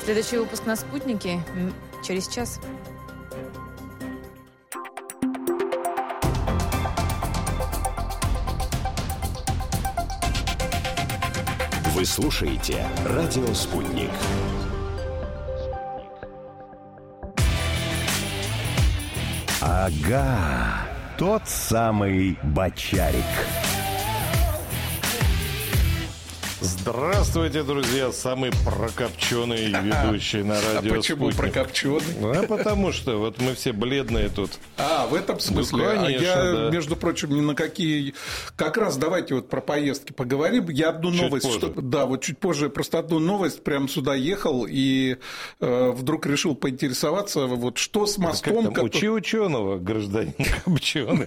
Следующий выпуск на «Спутнике» через час. Вы слушаете «Радио Спутник». Ага, тот самый Бочарик. Здравствуйте, друзья! Самый прокопченый ведущий на радио. А почему «Спутник». прокопченый? А потому что вот мы все бледные тут. В этом смысле? Ну, конечно, я, между прочим, ни на какие... Как раз давайте вот про поездки поговорим. Я одну новость... чуть позже. Просто одну новость. Прям сюда ехал и вдруг решил поинтересоваться, вот что с мостом... Учи ученого, гражданин Копченый.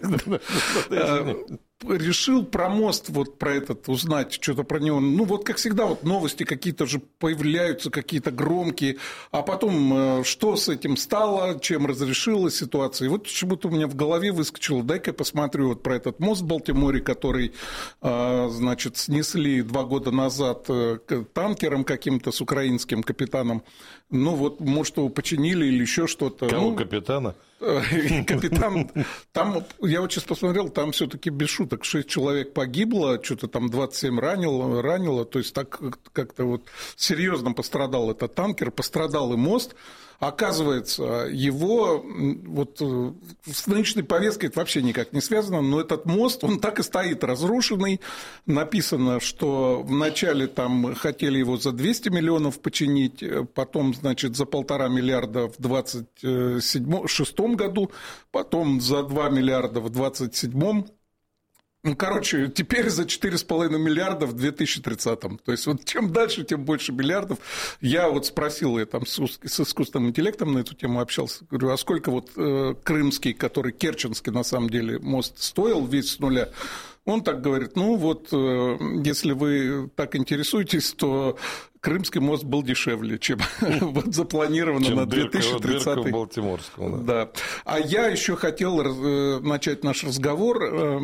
Решил про мост, вот про этот узнать, что-то про него. Ну, вот как всегда, вот новости какие-то же появляются, какие-то громкие, а потом что с этим стало, чем разрешилась ситуация. И вот почему-то у меня в голове выскочило, дай-ка я посмотрю вот про этот мост в Балтиморе, который, значит, снесли 2 года назад танкером каким-то с украинским капитаном. Ну, вот, может, его починили или еще что-то. Кого капитана? Капитан, там, я вот сейчас посмотрел, там все-таки без шуток 6 человек погибло, что-то там 27 ранило, то есть так как-то вот серьезно пострадал этот танкер, пострадал и мост. Оказывается, его вот с нынешней повесткой это вообще никак не связано, но этот мост, он так и стоит разрушенный. Написано, что вначале там хотели его за 200 миллионов починить, потом, значит, за 1,5 миллиарда в 2026 году, потом за 2 миллиарда в 2027. Ну, короче, теперь за 4,5 миллиарда в 2030-м. То есть, вот чем дальше, тем больше миллиардов. Я вот спросил, я там с искусственным интеллектом на эту тему общался, говорю, а сколько вот крымский, который керченский, на самом деле, мост стоил весь с нуля? Он так говорит, ну вот, если вы так интересуетесь, то Крымский мост был дешевле, чем вот запланировано на 2030-й. Дырка Балтиморского. Да. А я еще хотел начать наш разговор,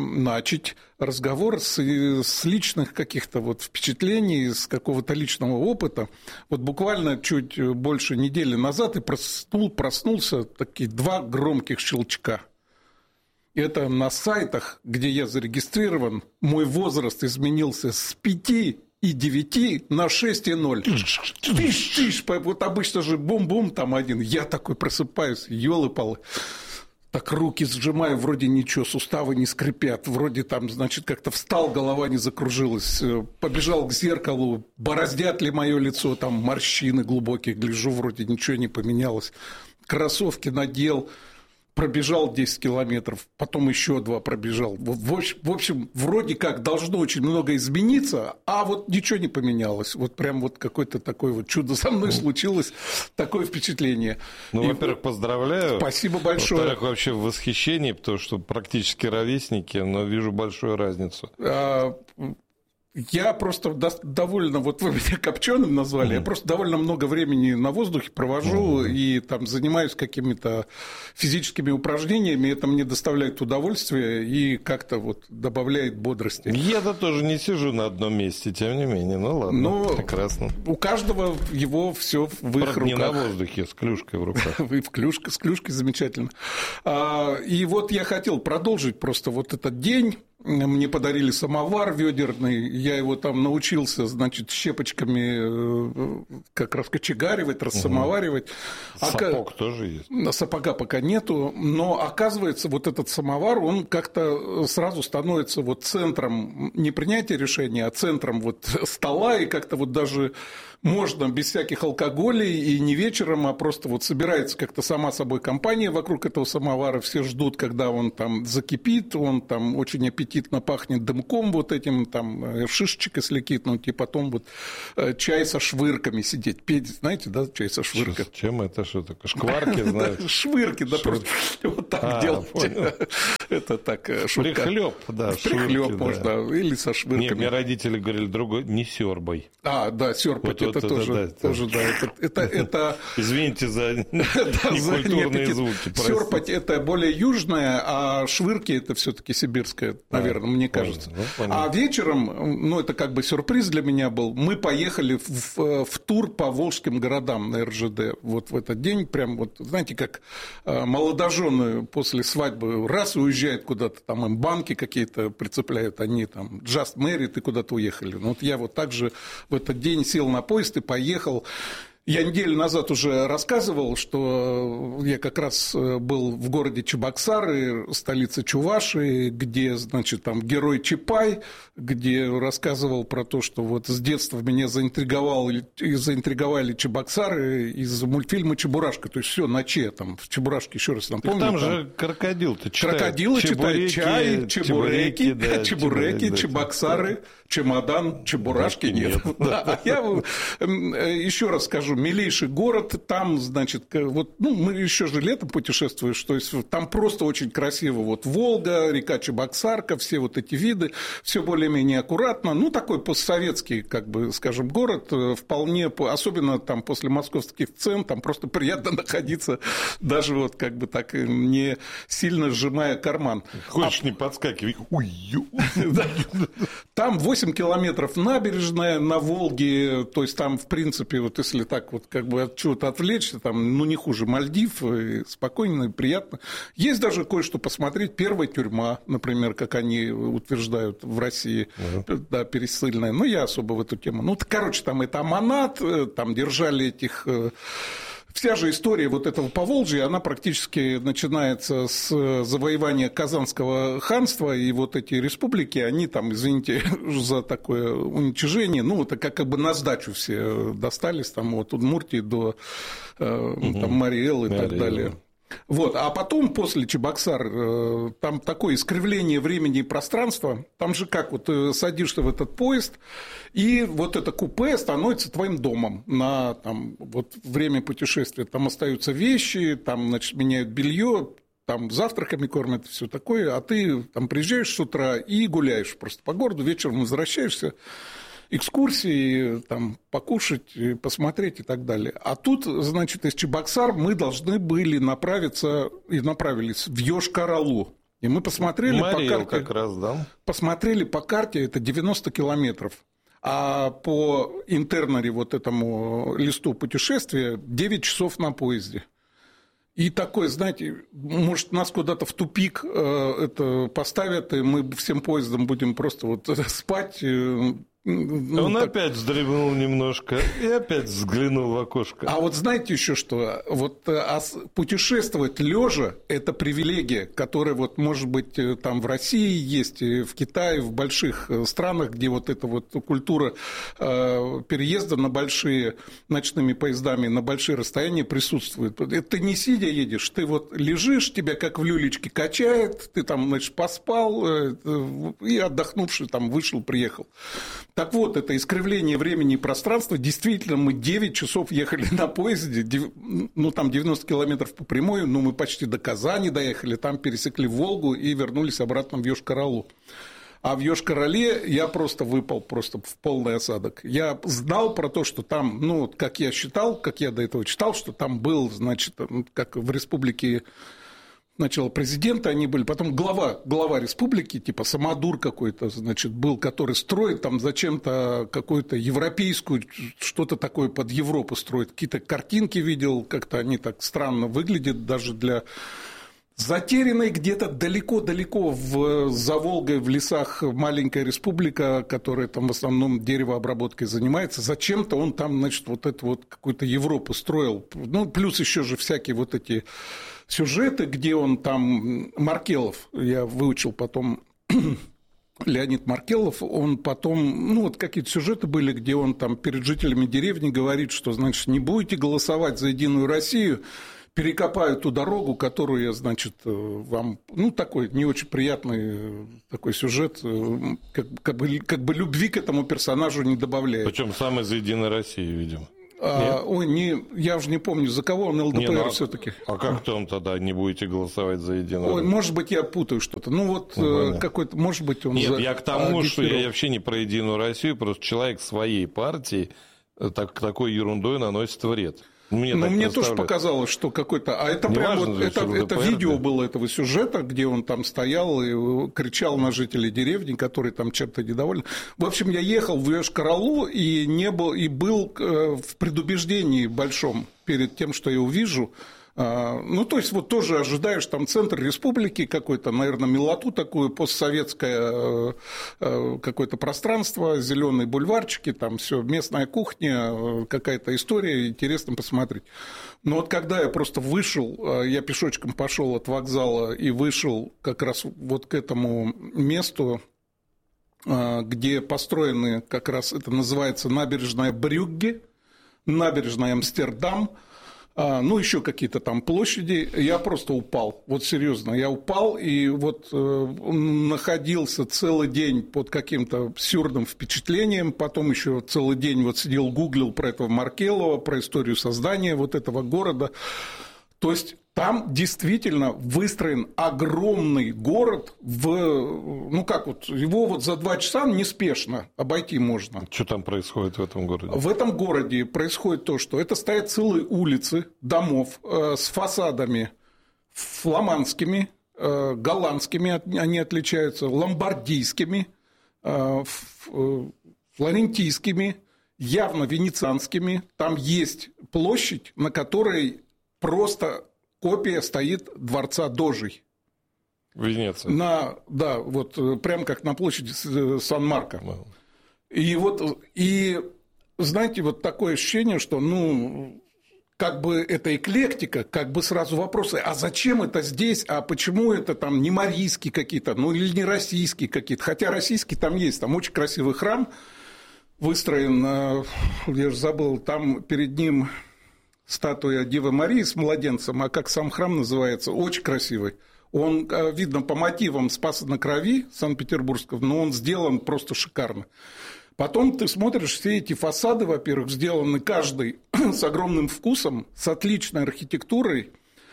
с личных каких-то вот впечатлений, с какого-то личного опыта. Вот буквально чуть больше недели назад и проснулся такие 2 громких щелчка. Это на сайтах, где я зарегистрирован, мой возраст изменился с 5,9 на 6,0. Тыш-тыш. Вот обычно же бум-бум там один. Я такой просыпаюсь, ёлы-палы. Так руки сжимаю, вроде ничего, суставы не скрипят, вроде там, значит, как-то встал, голова не закружилась, побежал к зеркалу, бороздят ли мое лицо, там морщины глубокие, гляжу, вроде ничего не поменялось. Кроссовки надел. Пробежал 10 километров, потом еще 2 пробежал. В общем, вроде как должно очень много измениться, а вот ничего не поменялось. Вот прям вот какое-то такое вот чудо со мной случилось, такое впечатление. Ну, во-первых, поздравляю. Спасибо большое. Во-вторых, вообще в восхищении, потому что практически ровесники, но вижу большую разницу. Я просто довольно, вот вы меня Копченым назвали, я просто довольно много времени на воздухе провожу и там занимаюсь какими-то физическими упражнениями, это мне доставляет удовольствие и как-то вот добавляет бодрости. Я-то тоже не сижу на одном месте, тем не менее, ну ладно, прекрасно. У каждого его все в их руках. Не на воздухе, с клюшкой в руках. С клюшкой замечательно. И вот я хотел продолжить просто вот этот день. Мне подарили самовар ведерный, я его там научился, значит, щепочками как раз кочегаривать, рассамоваривать. Сапог тоже есть? Сапога пока нету, но оказывается, вот этот самовар, он как-то сразу становится вот центром не принятия решения, а центром вот стола, и как-то вот даже можно без всяких алкоголей и не вечером, а просто вот собирается как-то сама собой компания вокруг этого самовара, все ждут, когда он там закипит, он там очень аппетитно пахнет дымком вот этим, там шишечек если кипнуть, и потом вот чай со швырками сидеть, петь, знаете, да, чай со швырками. Чем это, что такое? Шкварки, знаешь? Швырки, да, просто вот так делать. Это так, шутка. Прихлёб, да. Прихлёб можно, да. Или со швырками. Нет, мне родители говорили другой, не сёрбай. Да, сёрпать, Вот это тоже, это... Извините за некультурные звуки. Сёрпать – это более южное, а швырки – это все-таки сибирское, наверное, мне кажется. А вечером, ну, это как бы сюрприз для меня был, мы поехали в тур по волжским городам на РЖД. Вот в этот день, прям вот, знаете, как молодожены после свадьбы раз уезжают куда-то, там им банки какие-то прицепляют, они там just married и куда-то уехали. Ну, вот я вот так же в этот день сел на поезд и поехал. Я неделю назад уже рассказывал, что я как раз был в городе Чебоксары, столице Чувашии, где, значит, там герой Чапай, где рассказывал про то, что вот с детства меня заинтриговали Чебоксары из мультфильма «Чебурашка». То есть все на Че, там, в Чебурашке, еще раз напомню. Там же крокодил-то читает. Крокодилы читают чай, чебуреки, Чебоксары, чемодан, Чебурашки нет. Я еще раз скажу, милейший город, там, значит, вот, ну, мы еще же летом путешествуем, то есть там просто очень красиво, вот Волга, река Чебоксарка, все вот эти виды, все более-менее аккуратно, ну, такой постсоветский, как бы, скажем, город, вполне, особенно там после московских цен, там просто приятно находиться, даже вот как бы так не сильно сжимая карман. Хочешь, не подскакивай. Там 8 километров набережная на Волге, то есть там, в принципе, вот если так вот как бы от чего-то отвлечься, там, ну, не хуже Мальдив, и спокойно и приятно. Есть даже кое-что посмотреть. Первая тюрьма, например, как они утверждают в России, да, пересыльная. Но я особо в эту тему. Ну, короче, там это Аманат, там держали этих... Вся же история вот этого Поволжья, она практически начинается с завоевания Казанского ханства, и вот эти республики, они там, извините за такое уничижение, ну, это как бы на сдачу все достались, там, от Удмуртии до там, Мариэл и так далее. Вот. А потом, после Чебоксар, там такое искривление времени и пространства, там же как, вот садишься в этот поезд, и вот это купе становится твоим домом на там, вот, время путешествия. Там остаются вещи, там, значит, меняют белье, там завтраками кормят, все такое, а ты там приезжаешь с утра и гуляешь просто по городу, вечером возвращаешься. Экскурсии, там, покушать, посмотреть и так далее. А тут, значит, из Чебоксар мы должны были направиться и направились в Йошкар-Олу. И мы посмотрели по карте. Как раз, да? Посмотрели по карте, это 90 километров. А по интернаре, вот этому листу путешествия, 9 часов на поезде. И такой, знаете, может, нас куда-то в тупик это поставят, и мы всем поездом будем просто вот спать. Ну, он опять вздремнул немножко и опять взглянул в окошко. А вот знаете еще что? Вот путешествовать лежа – это привилегия, которая, вот, может быть, там в России есть, в Китае, в больших странах, где вот эта вот культура переезда на большие ночными поездами, на большие расстояния присутствует. Ты не сидя едешь, ты вот лежишь, тебя как в люлечке качает, ты там, значит, поспал и отдохнувший там вышел, приехал. Так вот, это искривление времени и пространства. Действительно, мы 9 часов ехали на поезде, ну, там 90 километров по прямой, но мы почти до Казани доехали, там пересекли Волгу и вернулись обратно в Йошкар-Олу. А в Йошкар-Оле я просто выпал просто в полный осадок. Я знал про то, что там, ну, как я считал, как я до этого читал, что там был, значит, как в республике... Сначала президенты они были, потом глава республики, типа Самодур какой-то, значит, был, который строит там зачем-то какую-то европейскую, что-то такое под Европу строит. Какие-то картинки видел, как-то они так странно выглядят даже для затерянной где-то далеко-далеко за Волгой в лесах маленькая республика, которая там в основном деревообработкой занимается. Зачем-то он там, значит, вот эту вот какую-то Европу строил. Ну, плюс еще же всякие вот эти... сюжеты, где он там, Маркелов, я выучил потом, Леонид Маркелов, он потом, ну, вот какие-то сюжеты были, где он там перед жителями деревни говорит, что, значит, не будете голосовать за Единую Россию, перекопаю ту дорогу, которую я, значит, вам... Ну, такой не очень приятный такой сюжет, как бы любви к этому персонажу не добавляет. Причем сам из «Единой России», видимо. Я уже не помню, за кого он ЛДПР все-таки. А как-то он тогда не будете голосовать за Единую Россию? Может быть, я путаю что-то. Какой-то, может быть, он... Нет, я к тому, что я вообще не про Единую Россию, просто человек своей партии такой ерундой наносит вред. Мне тоже показалось, что какой-то... А это прям вот, это видео было этого сюжета, где он там стоял и кричал на жителей деревни, которые там чем-то недовольны. В общем, я ехал в Йошкар-Олу и был в предубеждении большом перед тем, что я увижу. То есть, вот тоже ожидаешь там центр республики, какой-то, наверное, милоту такую, постсоветское какое-то пространство, зеленые бульварчики, там все, местная кухня, какая-то история, интересно посмотреть. Но вот когда я просто вышел, я пешочком пошел от вокзала и вышел как раз вот к этому месту, где построены как раз, это называется набережная Брюгге, набережная Амстердам, еще какие-то там площади, я просто упал, вот серьезно, я упал и вот находился целый день под каким-то абсурдным впечатлением, потом еще целый день вот сидел, гуглил про этого Маркелова, про историю создания вот этого города, то есть там действительно выстроен огромный город, его вот за 2 часа неспешно обойти можно. Что там происходит в этом городе? В этом городе происходит то, что это стоят целые улицы домов с фасадами фламандскими, голландскими они отличаются, ломбардийскими, флорентийскими, явно венецианскими. Там есть площадь, на которой просто копия стоит дворца Дожей. В Венеции. Прям как на площади Сан-Марко. И знаете, вот такое ощущение, что, как бы это эклектика, как бы сразу вопросы, а зачем это здесь, а почему это там не марийские какие-то, или не российские какие-то, хотя российские там есть, там очень красивый храм выстроен, я же забыл, там перед ним статуя Девы Марии с младенцем, а как сам храм называется, очень красивый. Он, видно, по мотивам Спаса на Крови Санкт-Петербургского, но он сделан просто шикарно. Потом ты смотришь, все эти фасады, во-первых, сделаны каждый с огромным вкусом, с отличной архитектурой.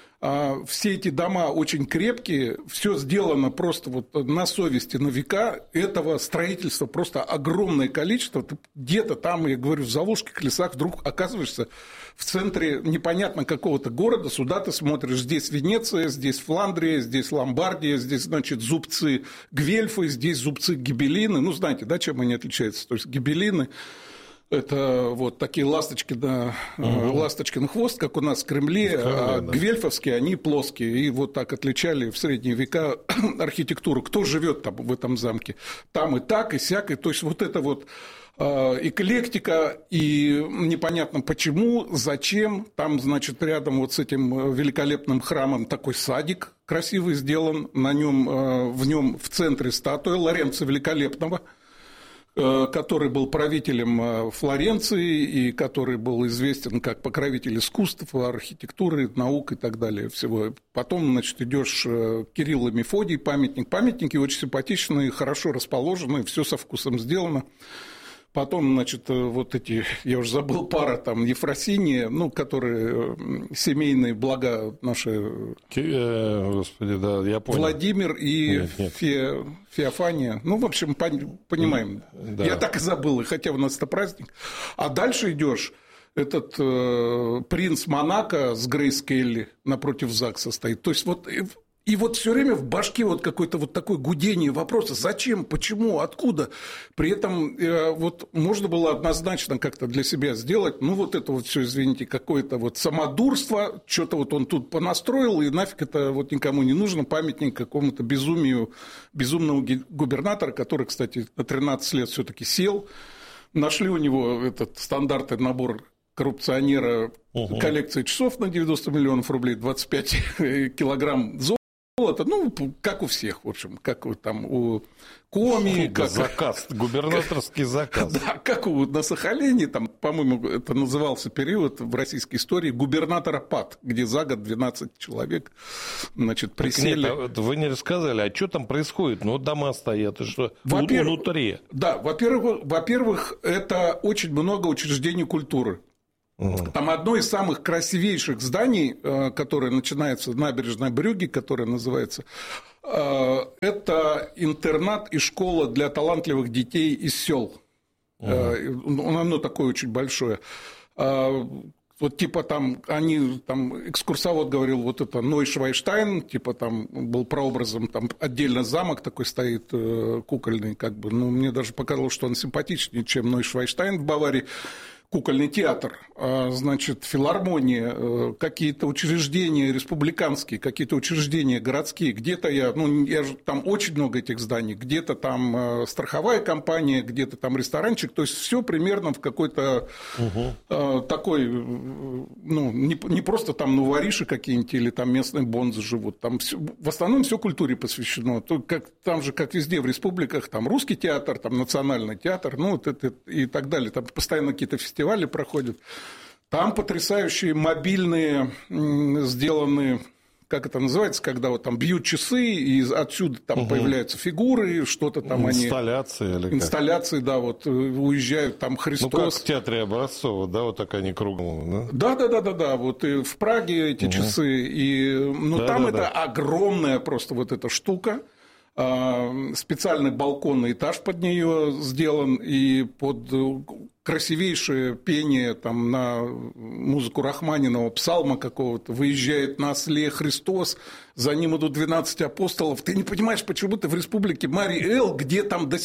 Все эти дома очень крепкие, все сделано просто вот на совести, на века. Этого строительства просто огромное количество. Ты где-то там, я говорю, в Заволжских лесах вдруг оказываешься в центре непонятно какого-то города. Сюда ты смотришь, здесь Венеция, здесь Фландрия, здесь Ломбардия, здесь, значит, зубцы Гвельфы, здесь зубцы Гибеллины. Знаете, да, чем они отличаются? То есть Гибеллины – это вот такие ласточки ласточкин хвост, как у нас в Кремле, а гвельфовские, они плоские. И вот так отличали в средние века архитектуру. Кто живет там в этом замке? Там и так, и сяк. И, то есть вот это вот эклектика, и непонятно почему, зачем. Там, значит, рядом вот с этим великолепным храмом такой садик красивый сделан. В нем в центре статуя Лоренцо Великолепного, который был правителем Флоренции и который был известен как покровитель искусств, архитектуры, наук и так далее всего. Потом, значит, идешь Кирилл и Мефодий, памятник. Памятники очень симпатичные, хорошо расположены, все со вкусом сделано. Потом, значит, вот эти, я уже забыл, пара там Ефросинья, которые семейные блага наши. Господи, да, я понял. Владимир и Феофания. В общем, понимаем. Да. Я так и забыл, хотя у нас это праздник. А дальше идешь. Этот принц Монако с Грейс Келли напротив ЗАГСа стоит. То есть вот. И вот все время в башке вот какое-то вот такое гудение вопроса: зачем, почему, откуда. При этом вот можно было однозначно как-то для себя сделать, вот это вот все, извините, какое-то вот самодурство, что-то вот он тут понастроил, и нафиг это вот никому не нужно, памятник какому-то безумию безумного губернатора, который, кстати, на 13 лет все-таки сел. Нашли у него этот стандартный набор коррупционера, коллекция часов на 90 миллионов рублей, 25 килограмм золота. Как у всех, в общем, как там у Коми. Заказ, губернаторский заказ. Да, как на Сахалине, там, по-моему, это назывался период в российской истории губернатора-пад, где за год 12 человек, значит, присели. Нет, вы не рассказали, а что там происходит? Дома стоят, и что внутри? Да, во-первых, это очень много учреждений культуры. Там одно из самых красивейших зданий, которое начинается в набережной Брюгге, которое называется, это интернат и школа для талантливых детей из сел. Оно такое очень большое. Вот типа там экскурсовод говорил, вот это Нойшвайштайн, типа там был прообразом, там отдельно замок такой стоит кукольный, как бы, ну, мне даже показалось, что он симпатичнее, чем Нойшвайштайн в Баварии. Кукольный театр, значит, филармония, какие-то учреждения республиканские, какие-то учреждения городские, где-то там очень много этих зданий, где-то там страховая компания, где-то там ресторанчик, то есть все примерно в какой-то такой, ну, не просто там вориши какие-нибудь или там местные бонзы живут, там в основном все культуре посвящено, там же, как везде в республиках, там русский театр, там национальный театр, ну, вот это и так далее, там постоянно какие-то фестивали проходят. Там потрясающие мобильные сделаны, как это называется, когда вот там бьют часы, и отсюда там появляются фигуры, что-то там инсталляции, да, вот уезжают, там Христос. Ну, как в театре Образцова, да, вот так они кругом, да? Да, вот и в Праге эти часы, там это огромная просто вот эта штука. Специальный балконный этаж под нее сделан, и под красивейшее пение там, на музыку Рахманинова, псалма какого-то, выезжает на осле Христос, за ним идут 12 апостолов. Ты не понимаешь, почему ты в республике Мари-Эл, где там до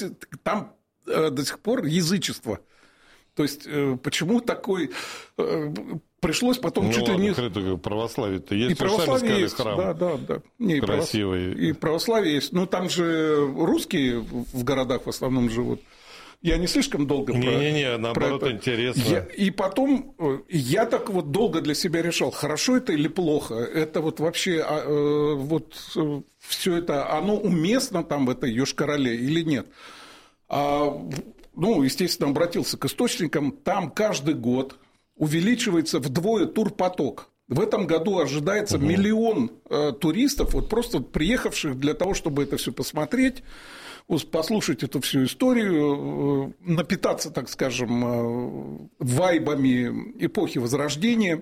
сих пор язычество. То есть, почему такой... Пришлось потом чуть ли не... Православие-то есть. И православие есть, храм. Да. Красивый. И православие есть. Но там же русские в городах в основном живут. Я не слишком долго наоборот, это интересно. И потом я так вот долго для себя решал, хорошо это или плохо. Это вот вообще вот все это, оно уместно там в этой Йошкар-Оле или нет. Естественно, обратился к источникам. Там каждый год увеличивается вдвое турпоток. В этом году ожидается 1 миллион туристов, вот просто приехавших для того, чтобы это все посмотреть, послушать эту всю историю, напитаться, так скажем, вайбами эпохи Возрождения.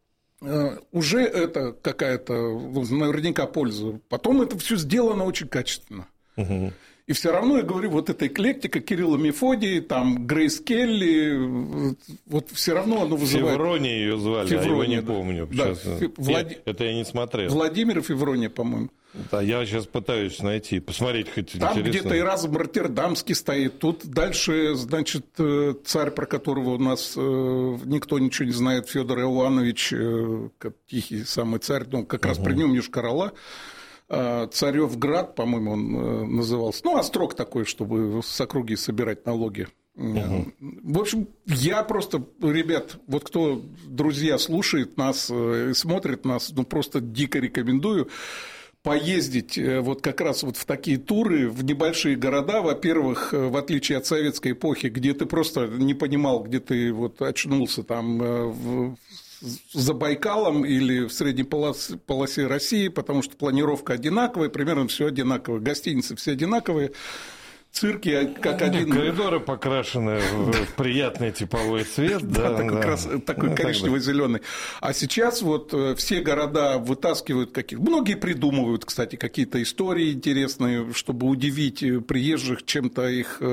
Уже это какая-то наверняка польза. Потом это все сделано очень качественно. И все равно, я говорю, вот эта эклектика Кирилла Мефодий, там Грейс Келли, вот все равно оно вызывает... Феврония ее звали, я его не помню. Да. Это я не смотрел. Владимир Феврония, по-моему. Да, я сейчас пытаюсь найти, посмотреть хоть там интересно. Где-то Эразм Роттердамский стоит, тут дальше, значит, царь, про которого у нас никто ничего не знает, Федор Иоанович, тихий самый царь, как раз при нем Йошкар-Ола. Царевград, по-моему, он назывался. Острог такой, чтобы с округи собирать налоги. В общем, я просто, ребят, вот кто, друзья, слушает нас, смотрит нас, просто дико рекомендую поездить вот как раз вот в такие туры, в небольшие города, во-первых, в отличие от советской эпохи, где ты просто не понимал, где ты вот очнулся там за Байкалом или в средней полосе России, потому что планировка одинаковая, примерно все одинаковое, гостиницы все одинаковые, цирки как один... Коридоры покрашены в приятный типовой цвет. Такой коричнево-зеленый. А сейчас вот все города вытаскивают многие придумывают, кстати, какие-то истории интересные, чтобы удивить приезжих, чем-то их...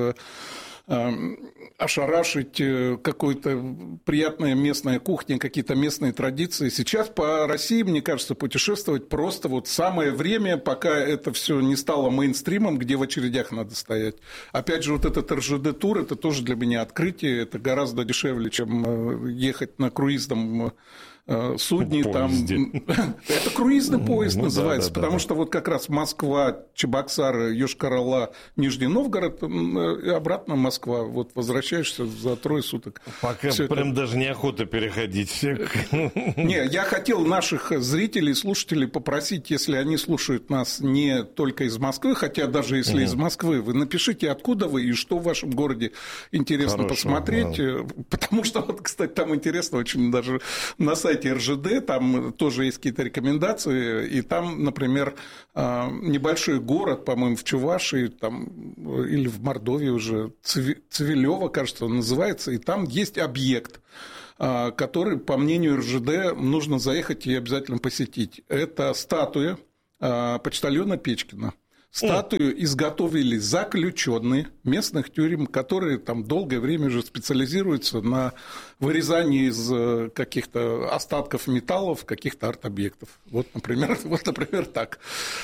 ошарашить какой-то приятная местная кухня, какие-то местные традиции. Сейчас по России, мне кажется, путешествовать просто вот самое время, пока это все не стало мейнстримом, где в очередях надо стоять. Опять же, вот этот РЖД-тур, это тоже для меня открытие, это гораздо дешевле, чем ехать на круизном судне. Там... Это круизный поезд называется, потому что вот как раз Москва, Чебоксары, Йошкар-Ола, Нижний Новгород, и обратно Москва. Вот возвращаешься за 3 суток. Пока прям даже неохота переходить. Не, я хотел наших зрителей, слушателей попросить, если они слушают нас не только из Москвы, хотя даже если из Москвы, вы напишите, откуда вы и что в вашем городе интересно посмотреть. Потому что, вот, кстати, там интересно очень даже на сайте РЖД, там тоже есть какие-то рекомендации, и там, например, небольшой город, по-моему, в Чувашии, там, или в Мордовии уже, Цивилево, кажется, он называется, и там есть объект который, по мнению РЖД, нужно заехать и обязательно посетить. Это статуя почтальона Печкина. Статую изготовили заключенные местных тюрем, которые там долгое время уже специализируются на вырезании из каких-то остатков металлов каких-то арт-объектов. Вот, например, так.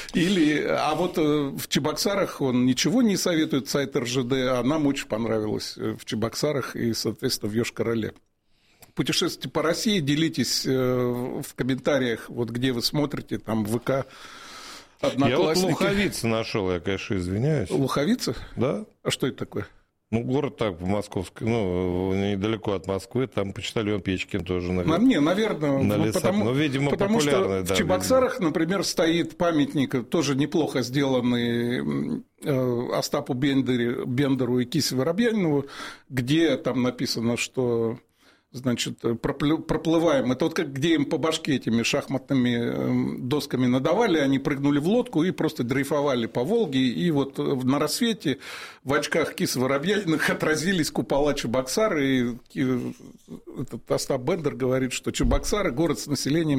А вот в Чебоксарах он ничего не советует, сайт РЖД, а нам очень понравилось в Чебоксарах и, соответственно, в Йошкар-Оле. Путешествуйте по России, делитесь в комментариях, вот где вы смотрите, там ВК. Я вот Луховицы нашел, я, конечно, извиняюсь. Луховицы? Да. А что это такое? Город так, московский, недалеко от Москвы, там почтальон Печкин тоже, наверное. Потому что в Чебоксарах, например, стоит памятник, тоже неплохо сделанный Остапу Бендеру и Кисе Воробьянинову, где там написано, что... Значит, проплываем. Это вот как где им по башке этими шахматными досками надавали, они прыгнули в лодку и просто дрейфовали по Волге, и вот на рассвете в очках Кисы Воробьяниных отразились купола Чебоксары, и этот Остап Бендер говорит, что Чебоксары – город с населением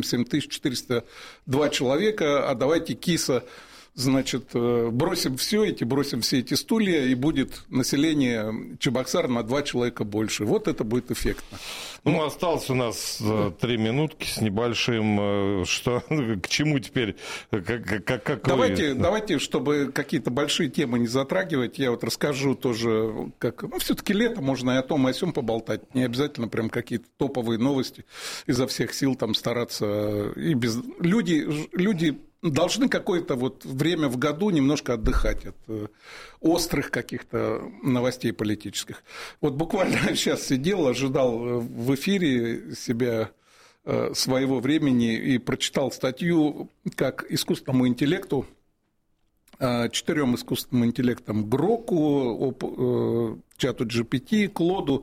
7402 человека, а давайте, Киса, значит, бросим все эти стулья, и будет население Чебоксар на 2 человека больше. Вот это будет эффектно. Осталось у нас 3 минутки с небольшим. Что, к чему теперь? Давайте, чтобы какие-то большие темы не затрагивать, я вот расскажу тоже, как... все-таки лето, можно и о том, и о сём поболтать. Не обязательно прям какие-то топовые новости изо всех сил там стараться. Люди должны какое-то вот время в году немножко отдыхать от острых каких-то новостей политических. Вот буквально сейчас сидел, ожидал в эфире себя своего времени и прочитал статью, как искусственному интеллекту, 4 искусственным интеллектам: Гроку, чату GPT, Клоду,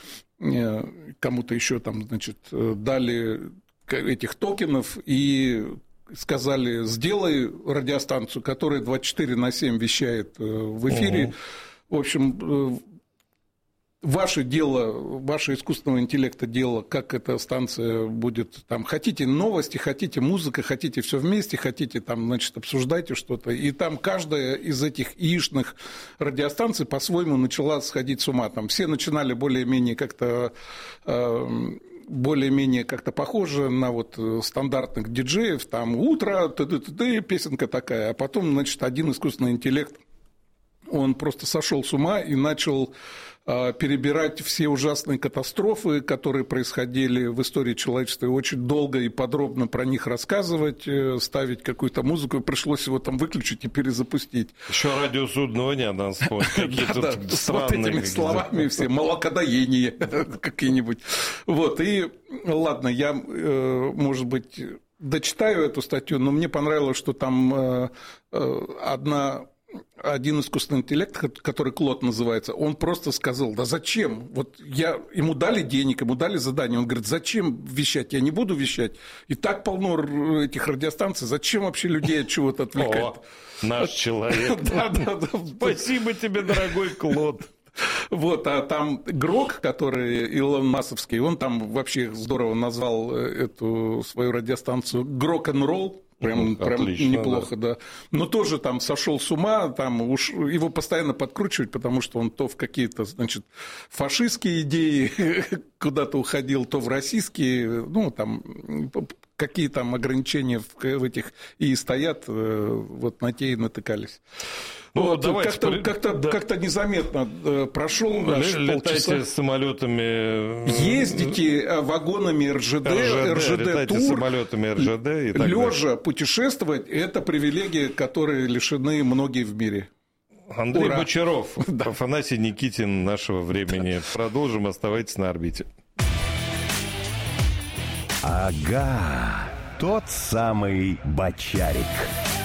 кому-то еще там, значит, дали этих токенов и сказали: сделай радиостанцию, которая 24/7 вещает в эфире. В общем, ваше дело, ваше искусственного интеллекта дело, как эта станция будет там. Хотите новости, хотите музыка, хотите все вместе, хотите там, значит, обсуждайте что-то. И там каждая из этих яичных радиостанций по-своему начала сходить с ума. Там все начинали более-менее как-то похоже на вот стандартных диджеев, там утро, песенка такая, а потом, значит, один искусственный интеллект, он просто сошел с ума и начал перебирать все ужасные катастрофы, которые происходили в истории человечества, и очень долго и подробно про них рассказывать, ставить какую-то музыку, и пришлось его там выключить и перезапустить. Еще радиосудного дня надо вспомнить. Какие-то странные... Вот этими словами все, молокодоение какие-нибудь. Вот, и ладно, я, может быть, дочитаю эту статью, но мне понравилось, что там один искусственный интеллект, который Клод называется, он просто сказал: да зачем? Вот ему дали денег, ему дали задание, он говорит: зачем вещать? Я не буду вещать. И так полно этих радиостанций, зачем вообще людей от чего-то отвлекать? О, наш человек. Да. Спасибо тебе, дорогой Клод. Вот, а там Грок, который Илон Масковский, он там вообще здорово назвал эту свою радиостанцию «Грок-н-ролл». Прям неплохо, да. Но тоже там сошел с ума, там уж его постоянно подкручивать, потому что он то в какие-то, значит, фашистские идеи куда-то уходил, то в российские, там какие там ограничения в этих и стоят, вот на те и натыкались. Вот, как-то незаметно прошел наш полчаса. Летайте самолетами. Ездите вагонами РЖД тур. Самолетами РЖД и так лежа путешествовать – это привилегия, которой лишены многие в мире. Андрей Бочаров, Афанасий Никитин нашего времени. Продолжим, оставайтесь на орбите. Ага, тот самый Бочарик.